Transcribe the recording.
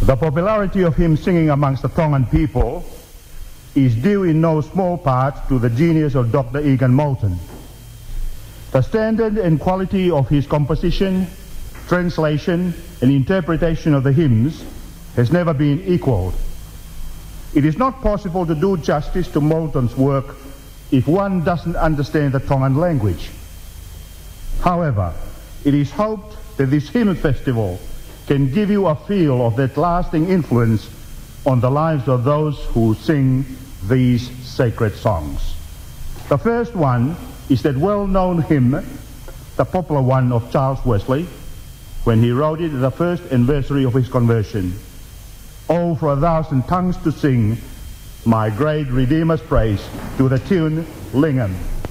The popularity of hymn singing amongst the Tongan people is due in no small part to the genius of Dr. Egan Moulton. The standard and quality of his composition, translation, and interpretation of the hymns has never been equaled. It is not possible to do justice to Moulton's work if one doesn't understand the Tongan language. However, it is hoped that this hymn festival can give you a feel of that lasting influence on the lives of those who sing these sacred songs. The first one is that well-known hymn, the popular one of Charles Wesley, when he wrote it at the first anniversary of his conversion. Oh, for 1,000 tongues to sing my great Redeemer's praise, to the tune Lingam.